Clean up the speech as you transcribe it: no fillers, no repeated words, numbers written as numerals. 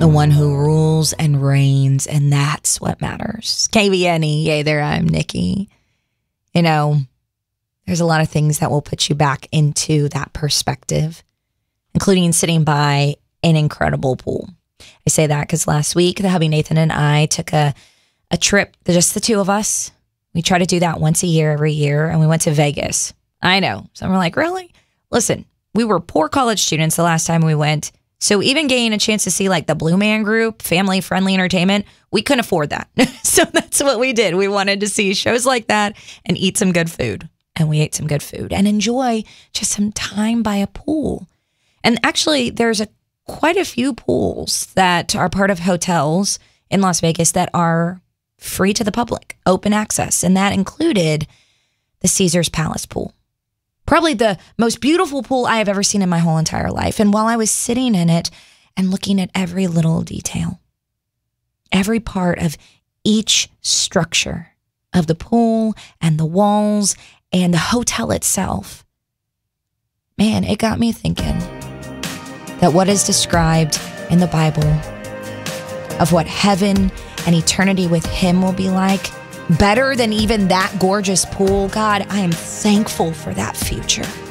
the one who rules and reigns, and that's what matters. KBNE, yay there, I'm Nikki. You know, there's a lot of things that will put you back into that perspective, including sitting by an incredible pool. I say that because last week, the hubby Nathan and I took a trip, just the two of us. We try to do that once a year, every year, and we went to Vegas. I know. So we're like, really? Listen, we were poor college students the last time we went. So even getting a chance to see like the Blue Man Group, family-friendly entertainment, we couldn't afford that. So that's what we did. We wanted to see shows like that and eat some good food. And we ate some good food and enjoy just some time by a pool. And actually, there's quite a few pools that are part of hotels in Las Vegas that are free to the public, open access. And that included the Caesars Palace pool. Probably the most beautiful pool I have ever seen in my whole entire life. And while I was sitting in it and looking at every little detail, every part of each structure of the pool and the walls and the hotel itself, man, it got me thinking that what is described in the Bible of what heaven and eternity with him will be like, better than even that gorgeous pool. God, I am thankful for that future.